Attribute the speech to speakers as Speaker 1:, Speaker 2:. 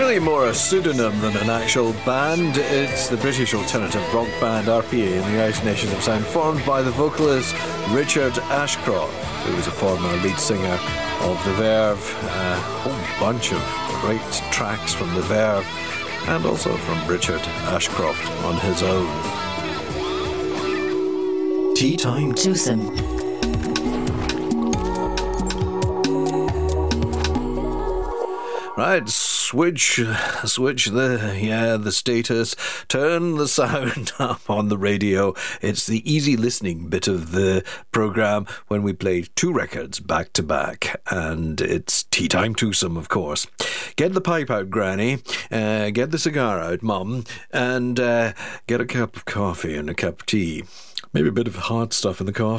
Speaker 1: really more a pseudonym than an actual band. It's the British alternative rock band RPA in the United Nations of Sound, formed by the vocalist Richard Ashcroft, who was a former lead singer of The Verve. A whole bunch of great tracks from The Verve, and also from Richard Ashcroft on his own. Tea Time
Speaker 2: Twosome.
Speaker 1: Right, switch the status, turn the sound up on the radio. It's the easy listening bit of the programme when we play two records back to back, and it's Tea Time Twosome, of course. Get the pipe out, Granny, get the cigar out, Mum, and get a cup of coffee and a cup of tea. Maybe a bit of hard stuff in the coffee.